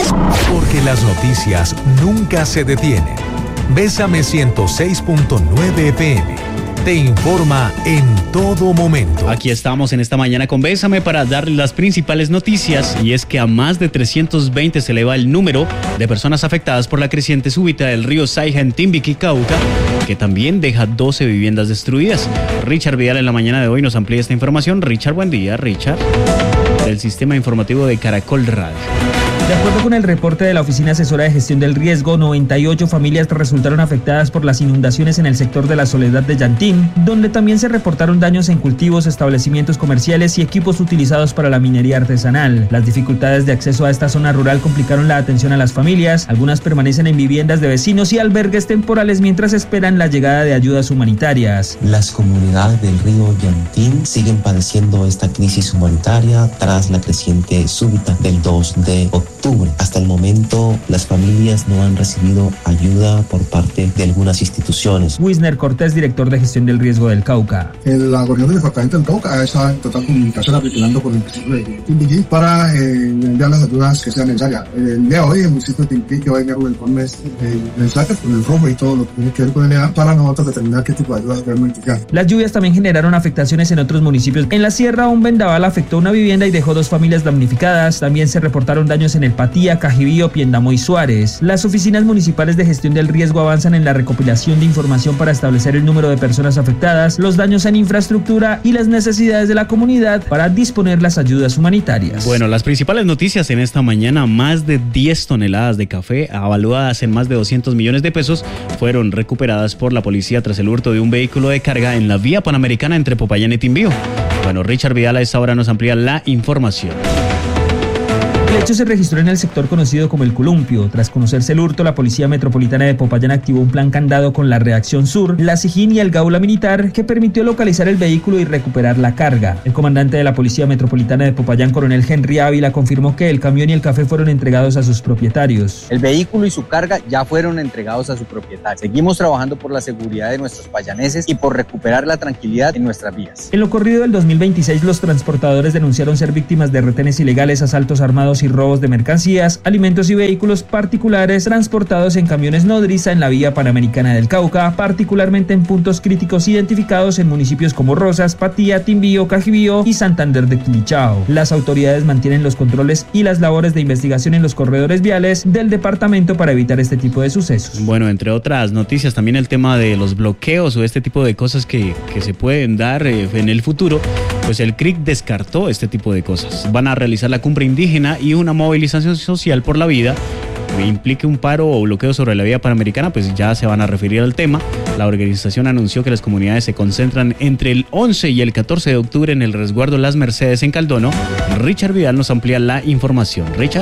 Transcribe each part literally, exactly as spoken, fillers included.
Porque las noticias nunca se detienen. Bésame ciento seis punto nueve F M. Te informa en todo momento. Aquí estamos en esta mañana con Bésame para darles las principales noticias, y es que a más de trescientos veinte se eleva el número de personas afectadas por la creciente súbita del río Saija en Timbiquí, Cauca, que también deja doce viviendas destruidas. Richard Vidal en la mañana de hoy nos amplía esta información. Richard, buen día, Richard, del Sistema Informativo de Caracol Radio. De acuerdo con el reporte de la Oficina Asesora de Gestión del Riesgo, noventa y ocho familias resultaron afectadas por las inundaciones en el sector de la Soledad de Yantín, donde también se reportaron daños en cultivos, establecimientos comerciales y equipos utilizados para la minería artesanal. Las dificultades de acceso a esta zona rural complicaron la atención a las familias. Algunas permanecen en viviendas de vecinos y albergues temporales mientras esperan la llegada de ayudas humanitarias. Las comunidades del río Yantín siguen padeciendo esta crisis humanitaria tras la creciente súbita del dos de octubre. Hasta el momento, las familias no han recibido ayuda por parte de algunas instituciones. Wisner Cortés, director de Gestión del Riesgo del Cauca. La Gobernación del Departamento del Cauca está en total comunicación articulando con el municipio de Timbiquí para eh, enviar las ayudas que sean necesarias. El día de hoy, el municipio de Timbiquí que va a enviar el informe de mensajes con el rojo y todo lo que tiene que ver con el E A para nosotros determinar qué tipo de ayudas debemos entregar. Las lluvias también generaron afectaciones en otros municipios. En la sierra, un vendaval afectó una vivienda y dejó dos familias damnificadas. También se reportaron daños en el Patía, Cajibío, Piendamó y Suárez. Las oficinas municipales de gestión del riesgo avanzan en la recopilación de información para establecer el número de personas afectadas, los daños en infraestructura y las necesidades de la comunidad para disponer las ayudas humanitarias. Bueno, las principales noticias en esta mañana: más de diez toneladas de café, avaluadas en más de doscientos millones de pesos, fueron recuperadas por la policía tras el hurto de un vehículo de carga en la vía panamericana entre Popayán y Timbío. Bueno, Richard Vidal a esta hora nos amplía la información. El hecho se registró en el sector conocido como El Columpio. Tras conocerse el hurto, la Policía Metropolitana de Popayán activó un plan candado con la Reacción Sur, la SIJIN y el Gaula Militar, que permitió localizar el vehículo y recuperar la carga. El comandante de la Policía Metropolitana de Popayán, coronel Henry Ávila, confirmó que el camión y el café fueron entregados a sus propietarios. El vehículo y su carga ya fueron entregados a su propietario. Seguimos trabajando por la seguridad de nuestros payaneses y por recuperar la tranquilidad en nuestras vías. En lo corrido del dos mil veintiséis, los transportadores denunciaron ser víctimas de retenes ilegales, asaltos armados y robos de mercancías, alimentos y vehículos particulares transportados en camiones nodriza en la vía panamericana del Cauca, particularmente en puntos críticos identificados en municipios como Rosas, Patía, Timbío, Cajibío y Santander de Quilichao. Las autoridades mantienen los controles y las labores de investigación en los corredores viales del departamento para evitar este tipo de sucesos. Bueno, entre otras noticias, también el tema de los bloqueos o este tipo de cosas que, que se pueden dar eh, en el futuro. Pues el C R I C descartó este tipo de cosas. Van a realizar la cumbre indígena y una movilización social por la vida que implique un paro o bloqueo sobre la vía panamericana, pues ya se van a referir al tema. La organización anunció que las comunidades se concentran entre el once y el catorce de octubre en el resguardo Las Mercedes en Caldono. Richard Vidal nos amplía la información. Richard.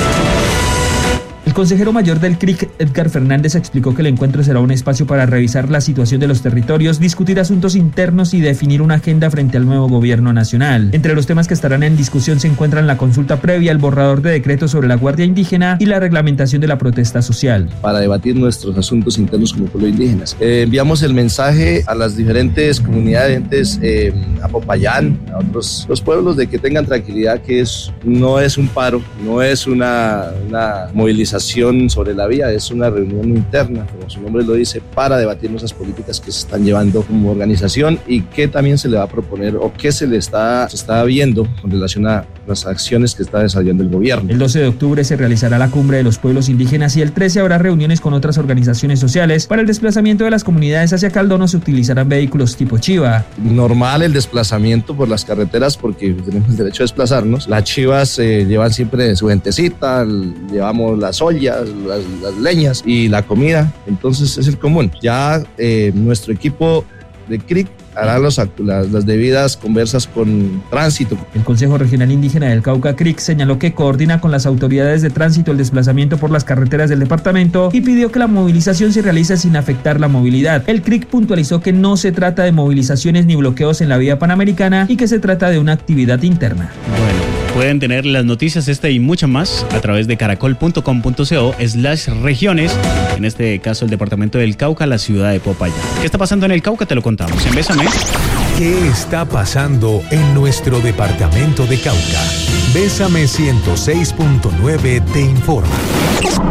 El consejero mayor del C R I C, Edgar Fernández, explicó que el encuentro será un espacio para revisar la situación de los territorios, discutir asuntos internos y definir una agenda frente al nuevo gobierno nacional. Entre los temas que estarán en discusión se encuentran la consulta previa, el borrador de decreto sobre la Guardia Indígena y la reglamentación de la protesta social. Para debatir nuestros asuntos internos como pueblo indígenas. Eh, enviamos el mensaje a las diferentes comunidades, eh, a Popayán, a otros los pueblos, de que tengan tranquilidad, que es, no es un paro, no es una, una movilización sobre la vía, es una reunión interna, como su nombre lo dice, para debatir nuestras políticas que se están llevando como organización y qué también se le va a proponer o qué se le está, se está viendo con relación a las acciones que está desarrollando el gobierno. El doce de octubre se realizará la cumbre de los pueblos indígenas y el trece habrá reuniones con otras organizaciones sociales. Para el desplazamiento de las comunidades hacia Caldono se utilizarán vehículos tipo chiva. Normal el desplazamiento por las carreteras porque tenemos el derecho a desplazarnos. Las chivas eh, llevan siempre su gentecita, llevamos las ollas, las, las leñas y la comida, entonces es el común. Ya eh, nuestro equipo de C R I C hará los, las, las debidas conversas con Tránsito. El Consejo Regional Indígena del Cauca, C R I C, señaló que coordina con las autoridades de tránsito el desplazamiento por las carreteras del departamento y pidió que la movilización se realice sin afectar la movilidad. El C R I C puntualizó que no se trata de movilizaciones ni bloqueos en la vía panamericana y que se trata de una actividad interna. Bueno, pueden tener las noticias esta y muchas más a través de caracol punto com punto co slash regiones, en este caso el departamento del Cauca, la ciudad de Popayán. ¿Qué está pasando en el Cauca? Te lo contamos en Bésame. ¿Qué está pasando en nuestro departamento de Cauca? Bésame ciento seis punto nueve te informa.